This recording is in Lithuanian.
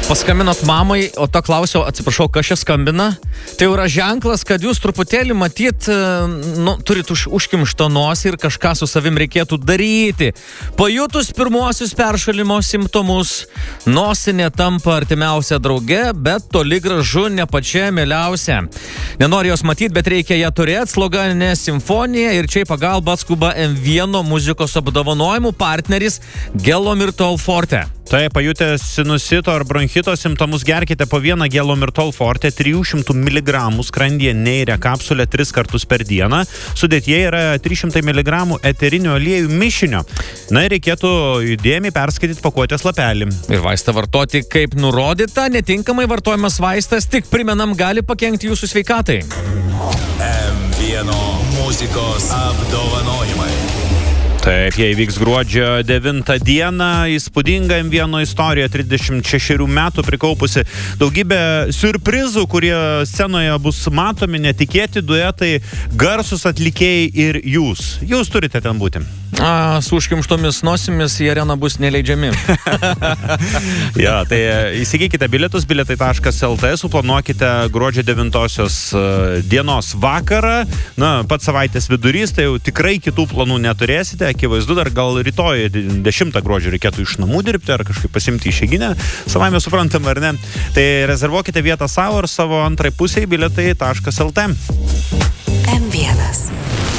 Paskambinot mamai, o to klausiau, atsiprašau, kas čia skambina. Tai yra ženklas, kad jūs truputėlį matyt, turit užkimštą nosį ir kažką su savim reikėtų daryti. Pajutus pirmuosius peršalimo simptomus, nosinė tampa artimiausia drauge, bet toli gražu ne pačia mieliausia. Nenori jos matyti, bet reikia ją turėti. Sloganinė simfonija ir čia į pagalbą atskuba M1 muzikos apdovanojimų partneris Gelomirtol Forte. Tai pajutę sinusito ar bronchito simptomus gerkite po vieną Gelomirtol Forte 300 mg skrandyje neiria kapsulę 3 kartus per dieną. Sudėtyje yra 300 mg eterinių aliejų mišinio. Na ir reikėtų įdėmiai perskaityti pakuotės lapelį. Ir vaistą vartoti kaip nurodyta, netinkamai vartojamas vaistas, tik primenam, gali pakenkti jūsų sveikatai. M1 muzikos apdovanojimai. Taip, jie įvyks gruodžio 9 dieną, įspūdinga M1 istorija, 36 metų prikaupusi daugybę siurprizų, kurie scenoje bus matomi, netikėti duetai, garsus atlikėjai ir jūs. Jūs turite ten būti. Su užkimštomis nosimis į areną bus neleidžiami. Ja, tai įsigykite bilietus, bilietai.lt, suplanuokite gruodžio 9 dienos vakarą. Na, pats savaitės vidurys, tai jau tikrai kitų planų neturėsite. Akivaizdu, dar gal rytoj 10 gruodžio reikėtų iš namų dirbti ar kažkaip pasimti išeiginę. Savaime suprantam, ar ne? Tai rezervuokite vietą savo ir savo antrai pusiai bilietai.lt. M1.